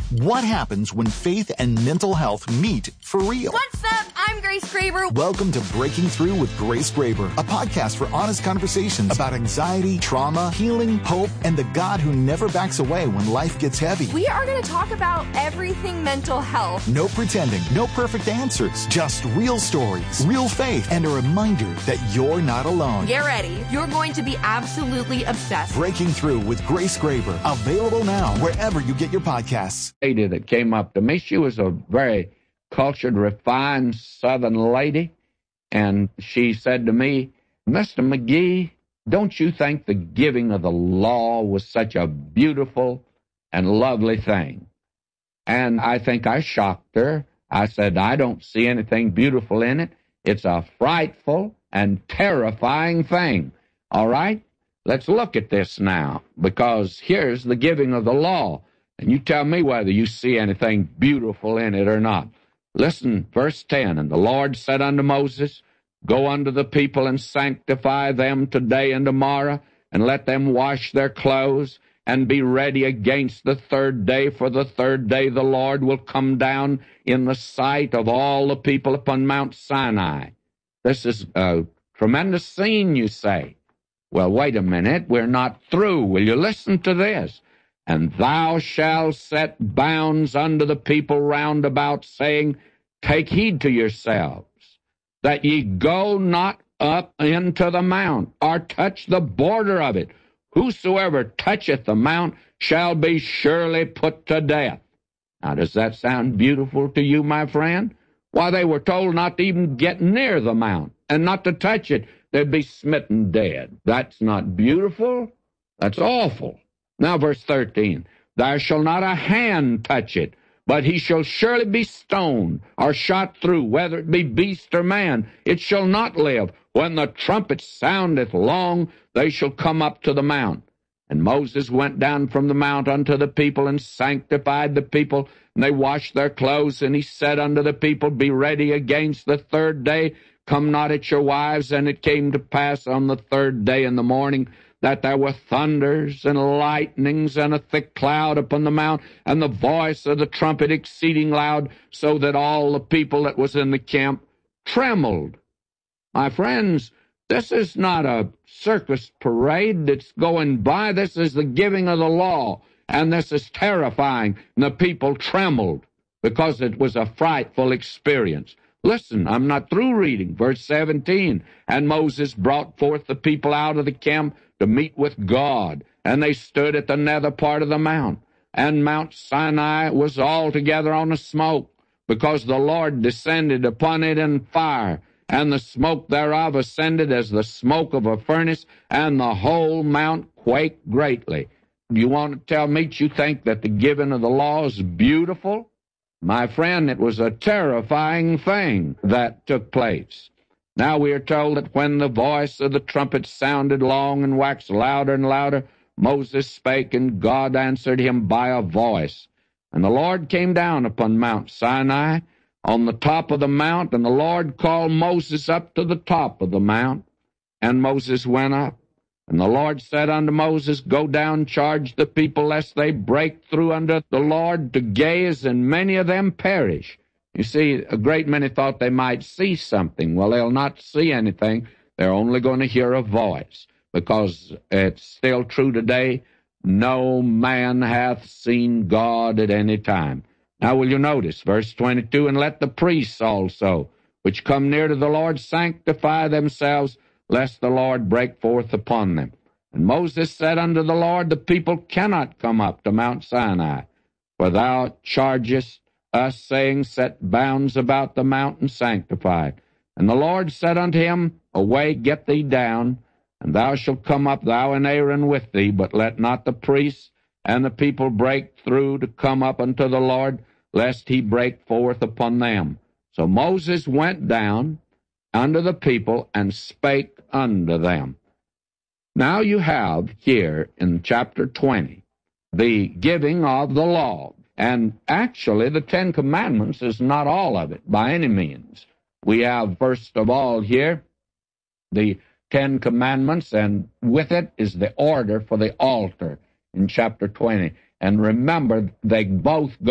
What happens when faith and mental health meet for real? What's up? I'm Grace Graber. Welcome to Breaking Through with Grace Graber, a podcast for honest conversations about anxiety, trauma, healing, hope, and the God who never backs away when life gets heavy. We are going to talk about everything mental health. No pretending, no perfect answers, just real stories, real faith, and a reminder that you're not alone. Get ready. You're going to be absolutely obsessed. Breaking Through with Grace Graber, available now wherever you get your podcasts. Lady that came up to me, she was a very cultured, refined Southern lady, and she said to me, Mr. McGee, don't you think the giving of the law was such a beautiful and lovely thing? And I think I shocked her. I said, I don't see anything beautiful in it. It's a frightful and terrifying thing. All right? Let's look at this now, because here's the giving of the law. And you tell me whether you see anything beautiful in it or not. Listen, verse 10, And the Lord said unto Moses, Go unto the people and sanctify them today and tomorrow, and let them wash their clothes, and be ready against the third day, for the third day the Lord will come down in the sight of all the people upon Mount Sinai. This is a tremendous scene, you say. Well, wait a minute, we're not through. Will you listen to this? And thou shalt set bounds unto the people round about, saying, Take heed to yourselves, that ye go not up into the mount, or touch the border of it. Whosoever toucheth the mount shall be surely put to death. Now, does that sound beautiful to you, my friend? Why, they were told not to even get near the mount, and not to touch it. They'd be smitten dead. That's not beautiful. That's awful. Now, verse 13, Thou shalt not a hand touch it, but he shall surely be stoned, or shot through, whether it be beast or man. It shall not live. When the trumpet soundeth long, they shall come up to the mount. And Moses went down from the mount unto the people, and sanctified the people, and they washed their clothes. And he said unto the people, Be ready against the third day, come not at your wives. And it came to pass on the third day in the morning, that there were thunders and lightnings and a thick cloud upon the mount, and the voice of the trumpet exceeding loud, so that all the people that was in the camp trembled. My friends, this is not a circus parade that's going by. This is the giving of the law, and this is terrifying. And the people trembled because it was a frightful experience. Listen, I'm not through reading. Verse 17, And Moses brought forth the people out of the camp to meet with God, and they stood at the nether part of the mount. And Mount Sinai was altogether on a smoke, because the Lord descended upon it in fire, and the smoke thereof ascended as the smoke of a furnace, and the whole mount quaked greatly. You want to tell me you think that the giving of the law is beautiful? My friend, it was a terrifying thing that took place. Now we are told that when the voice of the trumpet sounded long and waxed louder and louder, Moses spake, and God answered him by a voice. And the Lord came down upon Mount Sinai on the top of the mount, and the Lord called Moses up to the top of the mount. And Moses went up. And the Lord said unto Moses, Go down, charge the people, lest they break through unto the Lord to gaze, and many of them perish. You see, a great many thought they might see something. Well, they'll not see anything. They're only going to hear a voice, because it's still true today, no man hath seen God at any time. Now will you notice, verse 22, And let the priests also, which come near to the Lord, sanctify themselves, lest the Lord break forth upon them. And Moses said unto the Lord, The people cannot come up to Mount Sinai, for thou chargest us, saying, Set bounds about the mountain, sanctified. And the Lord said unto him, Away, get thee down, and thou shalt come up, thou and Aaron with thee, but let not the priests and the people break through to come up unto the Lord, lest he break forth upon them. So Moses went down unto the people, and spake unto them. Now you have here in chapter 20 the giving of the law. And actually, the Ten Commandments is not all of it by any means. We have, first of all, here, the Ten Commandments, and with it is the order for the altar in chapter 20. And remember, they both go